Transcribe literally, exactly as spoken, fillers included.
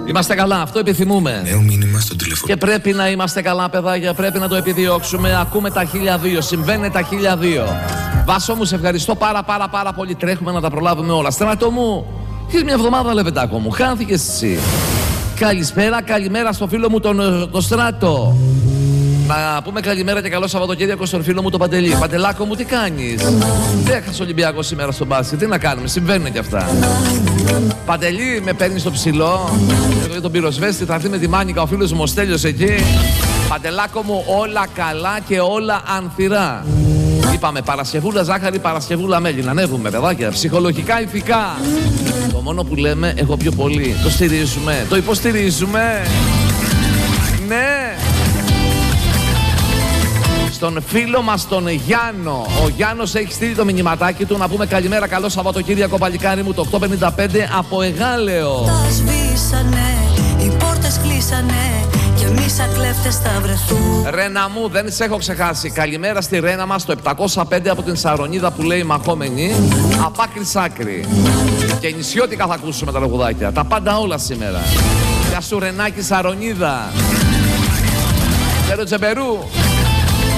Είμαστε καλά, αυτό επιθυμούμε. Νέο μήνυμα στο τηλέφωνο. Και πρέπει να είμαστε καλά, παιδάκια, πρέπει να το επιδιώξουμε. Ακούμε τα χίλια δύο, συμβαίνει τα χίλια δύο. Βάσο μου, σε ευχαριστώ πάρα πάρα πάρα πολύ. Τρέχουμε να τα προλάβουμε όλα. Στράτο μου, έχεις μια εβδομάδα λεβεντάκο μου, χάθηκες εσύ. Καλησπέρα, καλημέρα στο φίλο μου τον, τον Στράτο. Να πούμε καλημέρα και καλό Σαββατοκύριακο στον φίλο μου τον Παντελή. Παντελάκο μου, τι κάνεις? Δεν έχασε Ολυμπιακό σήμερα στο μπάσκετ. Τι να κάνουμε, συμβαίνουν και αυτά. Παντελή, με παίρνει στο ψηλό. Εγώ για τον πυροσβέστη θα έρθει με τη μάνικα ο φίλος μου ο Στέλιος εκεί. Παντελάκο μου, όλα καλά και όλα ανθυρά. Είπαμε Παρασκευούλα ζάχαρη, Παρασκευούλα μέλι. Να ανέβουμε, παιδάκια. Ψυχολογικά, ηθικά. Το μόνο που λέμε, εγώ πιο πολύ. Το στηρίζουμε, το υποστηρίζουμε. Ναι. Στον φίλο μας τον Γιάννο. Ο Γιάννος έχει στείλει το μηνυματάκι του να πούμε καλημέρα, καλό Σαββατοκύριακο παλικάρι μου, το οκτώ πενήντα πέντε από Εγάλεο. Τα σβήσανε, οι πόρτες κλείσανε και εμείς ακλέφτες θα βρεθούν. Ρένα μου, δεν σε έχω ξεχάσει. Καλημέρα στη Ρένα μας, το επτακόσια πέντε από την Σαρονίδα που λέει μαχόμενη. Από άκρη σ' άκρη. Και νησιώτικα θα ακούσουμε τα λογουδάκια. Τα πάντα όλα σήμερα. Γεια σου Ρενάκη Σαρονίδα. Πέρο Τζεμπερού.